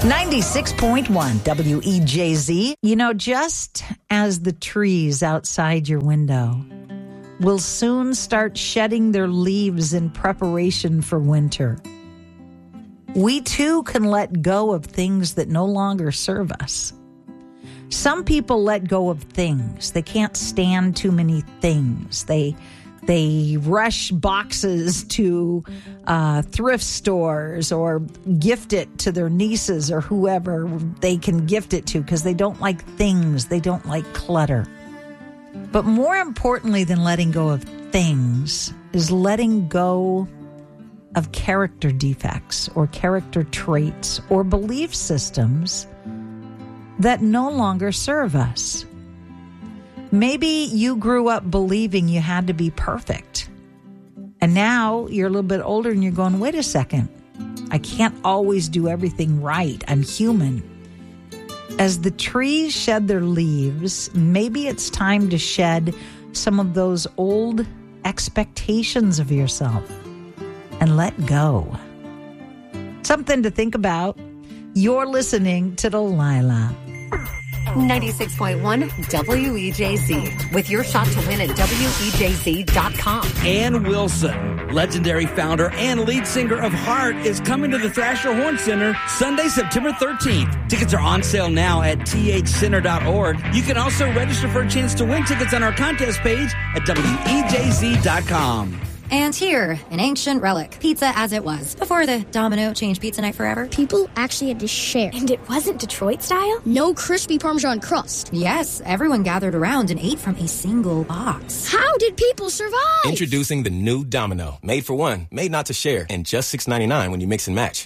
96.1 WEJZ. You know, just as the trees outside your window will soon start shedding their leaves in preparation for winter, we too can let go of things that no longer serve us. Some people let go of things. They can't stand too many things. They rush boxes to thrift stores or gift it to their nieces or whoever they can gift it to because they don't like things. They don't like clutter. But more importantly than letting go of things is letting go of character defects or character traits or belief systems that no longer serve us. Maybe you grew up believing you had to be perfect. And now you're a little bit older and you're going, wait a second. I can't always do everything right. I'm human. As the trees shed their leaves, maybe it's time to shed some of those old expectations of yourself and let go. Something to think about. You're listening to Delilah. 96.1 WEJZ, with your shot to win at WEJZ.com. Ann Wilson, legendary founder and lead singer of Heart, is coming to the Thrasher Horn Center Sunday, September 13th. Tickets are on sale now at thcenter.org. You can also register for a chance to win tickets on our contest page at WEJZ.com. And here, an ancient relic, pizza as it was, before the Domino changed pizza night forever. People actually had to share. And it wasn't Detroit style? No crispy Parmesan crust. Yes, everyone gathered around and ate from a single box. How did people survive? Introducing the new Domino. Made for one, made not to share, and just $6.99 when you mix and match.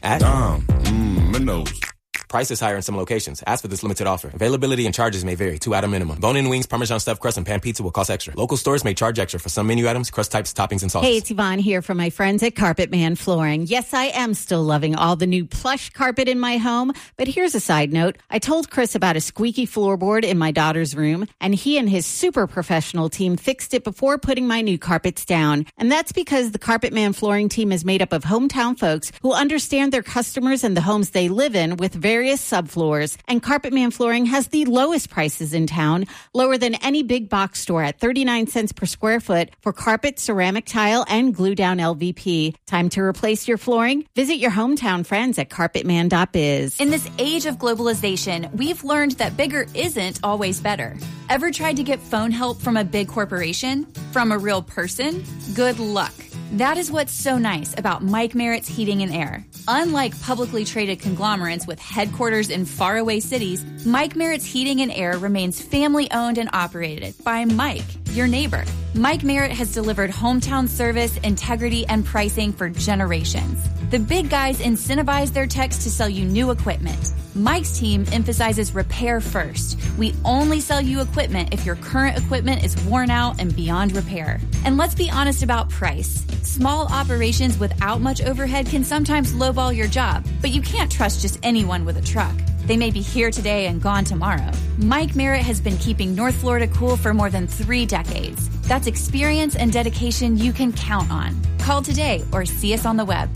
Domino's. Price is higher in some locations. Ask for this limited offer. Availability and charges may vary. 2-item minimum. Bone-in wings, Parmesan stuffed crust, and pan pizza will cost extra. Local stores may charge extra for some menu items, crust types, toppings, and sauces. Hey, it's Yvonne here from my friends at Carpet Man Flooring. Yes, I am still loving all the new plush carpet in my home. But here's a side note. I told Chris about a squeaky floorboard in my daughter's room, and he and his super professional team fixed it before putting my new carpets down. And that's because the Carpet Man Flooring team is made up of hometown folks who understand their customers and the homes they live in with various subfloors. And Carpet Man Flooring has the lowest prices in town, lower than any big box store at 39 cents per square foot for carpet, ceramic tile, and glue down LVP. Time to replace your flooring? Visit your hometown friends at carpetman.biz. In this age of globalization, we've learned that bigger isn't always better. Ever tried to get phone help from a big corporation? From a real person? Good luck. That is what's so nice about Mike Merritt's Heating and Air. Unlike publicly traded conglomerates with headquarters in faraway cities, Mike Merritt's Heating and Air remains family-owned and operated by Mike, your neighbor. Mike Merritt has delivered hometown service, integrity, and pricing for generations. The big guys incentivize their techs to sell you new equipment. Mike's team emphasizes repair first. We only sell you equipment if your current equipment is worn out and beyond repair. And let's be honest about price. Small operations without much overhead can sometimes lowball your job, but you can't trust just anyone with a truck. They may be here today and gone tomorrow. Mike Merritt has been keeping North Florida cool for more than 3 decades. That's experience and dedication you can count on. Call today or see us on the web.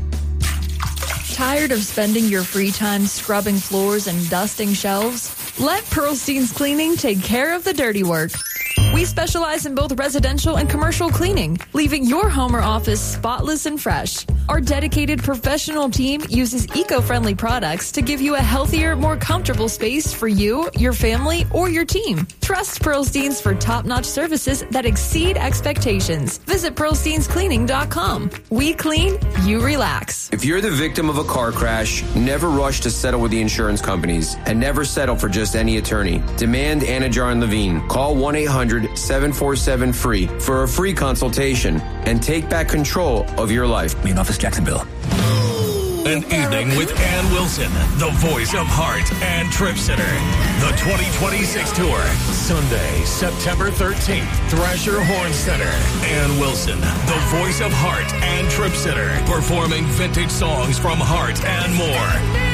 Tired of spending your free time scrubbing floors and dusting shelves? Let Pearlstein's Cleaning take care of the dirty work. We specialize in both residential and commercial cleaning, leaving your home or office spotless and fresh. Our dedicated professional team uses eco-friendly products to give you a healthier, more comfortable space for you, your family, or your team. Trust Pearlstein's for top-notch services that exceed expectations. Visit Pearlstein'sCleaning.com. We clean, you relax. If you're the victim of a car crash, never rush to settle with the insurance companies and never settle for just any attorney. Demand Anajar and Levine. Call 1-800-747-FREE for a free consultation and take back control of your life. Main office, Jacksonville. An evening with Ann Wilson, the voice of Heart and Trip Center. The 2026 tour, Sunday, September 13th, Thrasher Horn Center. Ann Wilson, the voice of Heart and Trip Center, performing vintage songs from Heart and more.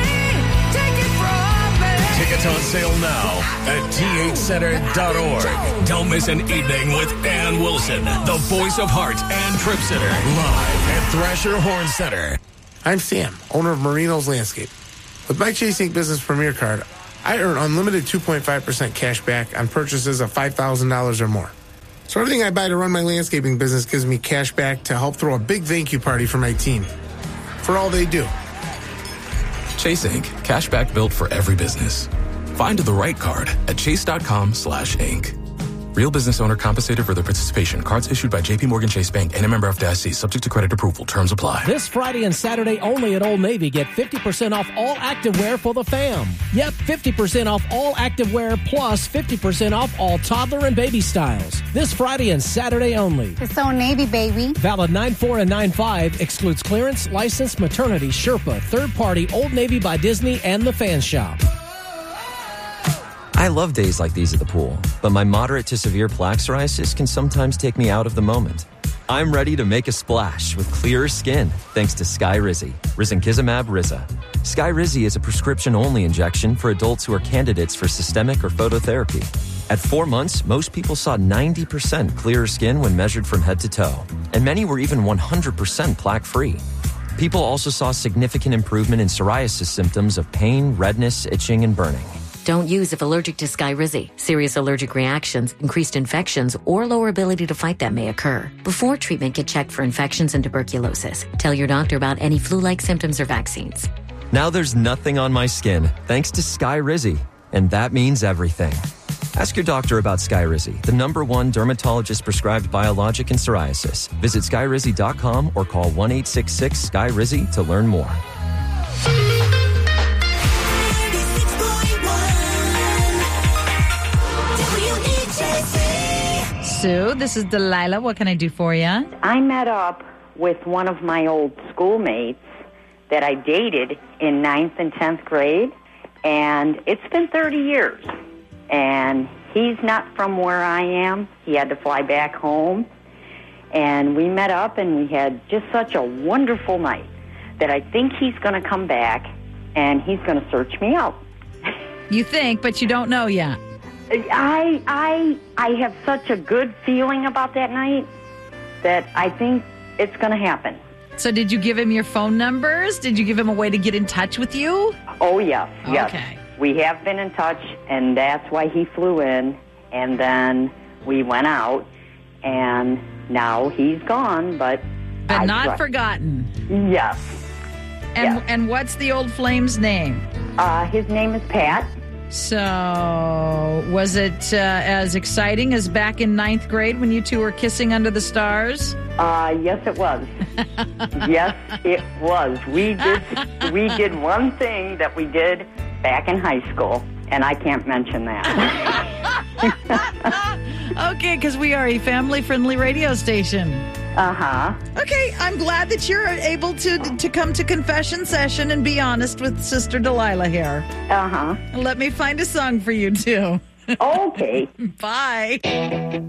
Tickets on sale now at thcenter.org. Don't miss an evening with Ann Wilson, the voice of Heart and Trip Center, live at Thrasher Horn Center. I'm Sam, owner of Marino's Landscape. With my Chase Ink Business Premier Card, I earn unlimited 2.5% cash back on purchases of $5,000 or more. So everything I buy to run my landscaping business gives me cash back to help throw a big thank you party for my team. For all they do. Chase Ink. Cash back built for every business. Find the right card at chase.com/ink. Real business owner compensated for their participation. Cards issued by J.P. Morgan Chase Bank and a member FDIC. Subject to credit approval. Terms apply. This Friday and Saturday only at Old Navy. Get 50% off all activewear for the fam. Yep, 50% off all activewear plus 50% off all toddler and baby styles. This Friday and Saturday only. It's Old Navy, baby. Valid 9/4 and 9/5. Excludes clearance, licensed, maternity, Sherpa, third party, Old Navy by Disney, and the Fan Shop. I love days like these at the pool, but my moderate to severe plaque psoriasis can sometimes take me out of the moment. I'm ready to make a splash with clearer skin thanks to Skyrizi, Risankizumab Riza. Skyrizi is a prescription-only injection for adults who are candidates for systemic or phototherapy. At 4 months, most people saw 90% clearer skin when measured from head to toe, and many were even 100% plaque-free. People also saw significant improvement in psoriasis symptoms of pain, redness, itching, and burning. Don't use if allergic to Skyrizi. Serious allergic reactions, increased infections, or lower ability to fight them may occur. Before treatment, get checked for infections and tuberculosis. Tell your doctor about any flu-like symptoms or vaccines. Now there's nothing on my skin thanks to Skyrizi, and that means everything. Ask your doctor about Skyrizi, the #1 dermatologist-prescribed biologic in psoriasis. Visit Skyrizi.com or call 1-866-SKYRIZI to learn more. Sue, this is Delilah. What can I do for you? I met up with one of my old schoolmates that I dated in 9th and 10th grade, and it's been 30 years. And he's not from where I am. He had to fly back home. And we met up, and we had just such a wonderful night that I think he's going to come back, and he's going to search me out. You think, but you don't know yet. I have such a good feeling about that night that I think it's going to happen. So did you give him your phone numbers? Did you give him a way to get in touch with you? Oh, yes, yes. Okay. We have been in touch, and that's why he flew in, and then we went out, and now he's gone, but not forgotten. Yes. And what's the old flame's name? His name is Pat. So, was it as exciting as back in 9th grade when you two were kissing under the stars? Yes, it was. Yes, it was. We did one thing that we did back in high school, and I can't mention that. Okay, because we are a family-friendly radio station. Uh-huh. Okay, I'm glad that you're able to come to confession session and be honest with Sister Delilah here. Uh-huh. Let me find a song for you, too. Okay. Bye.